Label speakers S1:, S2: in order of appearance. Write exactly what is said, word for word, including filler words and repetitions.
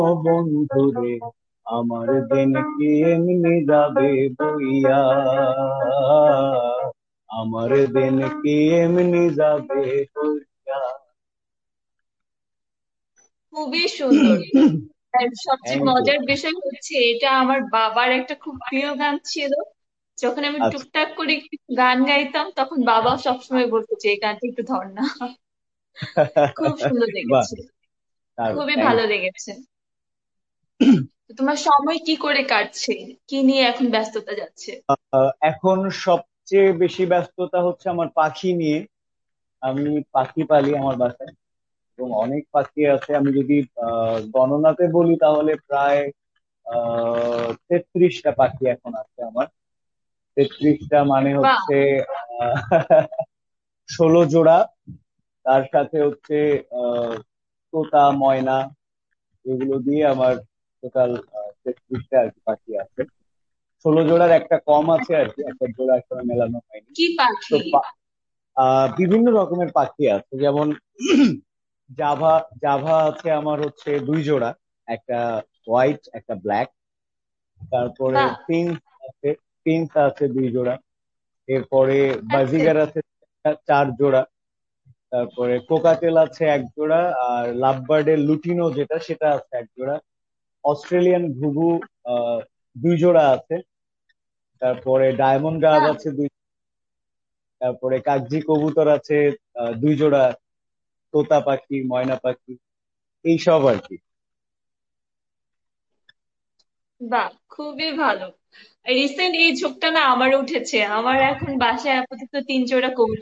S1: বন্ধুরে, আমার দিন কি এমনি যাবে বইয়া, আমার দিন কি এমনি যাবে বইয়া।
S2: খুবই সুন্দর। আর সবচেয়ে
S1: থ্যাংক ইউ।
S2: মজার বিষয় হচ্ছে এটা আমার বাবার একটা খুব প্রিয় গান ছিল। যখন আমি
S1: আচ্ছা।
S2: টুকটাক করে একটু গান গাইতাম তখন বাবা সবসময় বলতো যে এই গানটা একটু ধর না। খুব সুন্দর
S1: বাহ,
S2: লেগেছে।
S1: দারুণ,
S2: খুবই
S1: থ্যাংক
S2: ভালো
S1: ইউ।
S2: লেগেছে। তো তোমার সময় কি করে কাটছে? কি নিয়ে এখন ব্যস্ততা যাচ্ছে?
S1: এখন সবচেয়ে বেশি ব্যস্ততা হচ্ছে আমার পাখি নিয়ে। আমি পাখি পালি আমার বাসায়, এবং অনেক পাখি আছে। আমি যদি আহ, গণনাতে বলি তাহলে প্রায় আহ তেত্রিশটা পাখি এখন আছে আমার। তেত্রিশটা মানে
S2: বাহ।
S1: হচ্ছে আহ, ষোলো জোড়া। তার সাথে হচ্ছে আহ তোতা, ময়না, এগুলো দিয়ে আমার টোটাল তেত্রিশটা আর কি পাখি আছে। ষোলো জোড়ার একটা কম আছে আর কি, একটা জোড়া এখনো মেলানো হয়নি।
S2: কি
S1: তো
S2: পাখি?
S1: পা- আহ বিভিন্ন রকমের পাখি আছে, যেমন জাভা জাভা আছে আমার হচ্ছে দুই জোড়া, একটা হোয়াইট একটা ব্ল্যাক। তারপরে
S2: বাহ।
S1: পিঙ্ক আছে, পিঙ্ক আছে দুই জোড়া। এরপরে
S2: আচ্ছা।
S1: বাজিগার আছে চার জোড়া। তারপরে কোকাটেল আছে এক জোড়া। আর লাভবার্ডের লুটিনো যেটা, সেটা আছে এক জোড়া। অস্ট্রেলিয়ান ঘুঘু আহ দুই জোড়া আছে। তারপরে ডায়মন্ড গাব
S2: বাহ।
S1: আছে দুই। তারপরে কাগজি কবুতর আছে আহ, দুই জোড়া। তোতা পাখি, ময়না পাখি, এইসব আর কি।
S2: বাহ, খুবই ভালো। রিসেন্ট এই ঝোঁকটা না আমার উঠেছে। আমার এখন বাসায় আপাতত তিন জোড়া কবুতর